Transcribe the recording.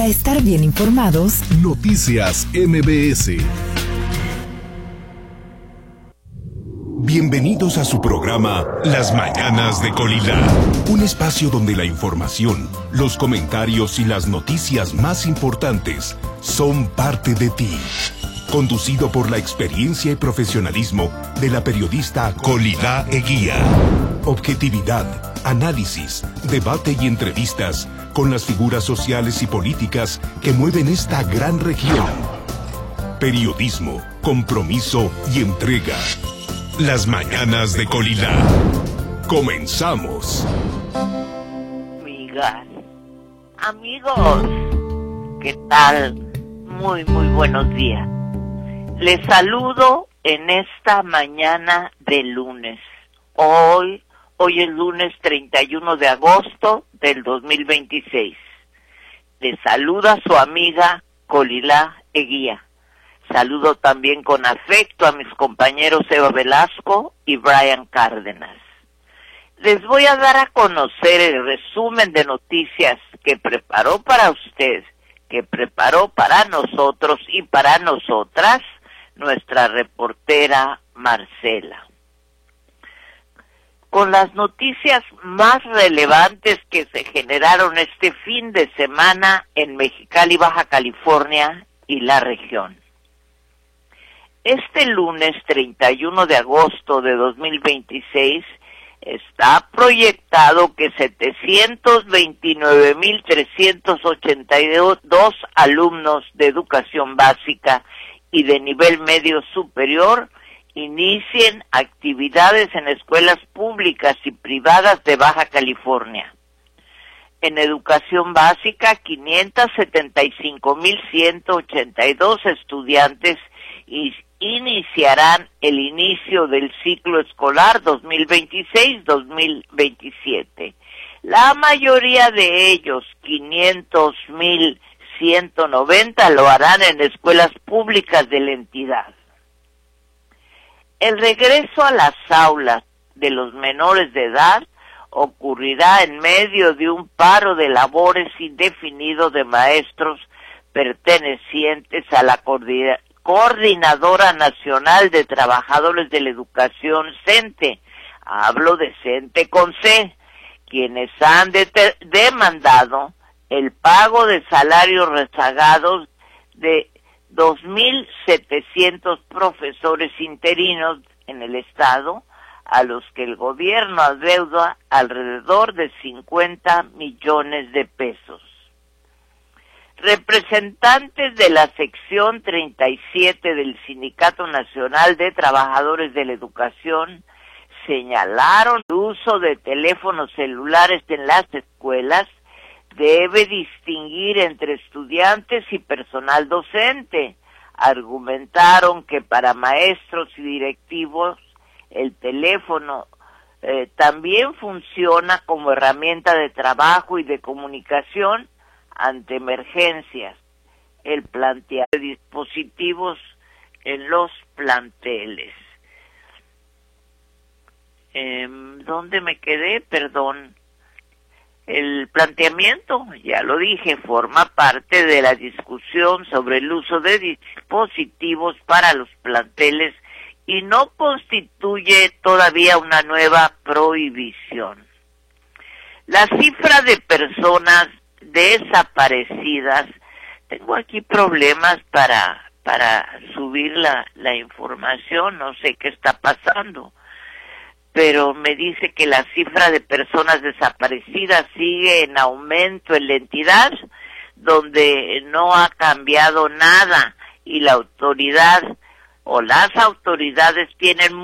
Para estar bien informados, Noticias MBS. Bienvenidos a su programa Las Mañanas de Colila, un espacio donde la información, los comentarios y las noticias más importantes son parte de ti. Conducido por la experiencia y profesionalismo de la periodista Colila Eguía. Objetividad, análisis, debate y entrevistas con las figuras sociales y políticas que mueven esta gran región. Periodismo, compromiso y entrega. Las Mañanas de Colila. Comenzamos. Amigas, amigos, ¿qué tal? Muy buenos días. Les saludo en esta mañana de lunes. Hoy es lunes 31 de agosto del 2026. Les saluda su amiga Colila Eguía. Saludo también con afecto a mis compañeros Eva Velasco y Brian Cárdenas. Les voy a dar a conocer el resumen de noticias que preparó para usted, que preparó para nosotros y para nosotras nuestra reportera Marcela. Con las noticias más relevantes que se generaron este fin de semana en Mexicali, Baja California y la región. Este lunes 31 de agosto de 2026 está proyectado que 729,382 alumnos de educación básica y de nivel medio superior inicien actividades en escuelas públicas y privadas de Baja California. En educación básica, 575,182 estudiantes iniciarán el inicio del ciclo escolar 2026-2027. La mayoría de ellos, 500,190, lo harán en escuelas públicas de la entidad. El regreso a las aulas de los menores de edad ocurrirá en medio de un paro de labores indefinido de maestros pertenecientes a la Coordinadora Nacional de Trabajadores de la Educación, CENTE. Hablo de CENTE con C, quienes han demandado el pago de salarios rezagados de 2,700 profesores interinos en el estado, a los que el gobierno adeuda alrededor de 50 millones de pesos. Representantes de la sección 37 del Sindicato Nacional de Trabajadores de la Educación señalaron el uso de teléfonos celulares en las escuelas debe distinguir entre estudiantes y personal docente. Argumentaron que para maestros y directivos el teléfono también funciona como herramienta de trabajo y de comunicación ante emergencias. El plantear dispositivos en los planteles. ¿Dónde me quedé? Perdón. El planteamiento, ya lo dije, forma parte de la discusión sobre el uso de dispositivos para los planteles y no constituye todavía una nueva prohibición. La cifra de personas desaparecidas, tengo aquí problemas para subir la información, no sé qué está pasando, pero me dice que la cifra de personas desaparecidas sigue en aumento en la entidad, donde no ha cambiado nada y la autoridad o las autoridades tienen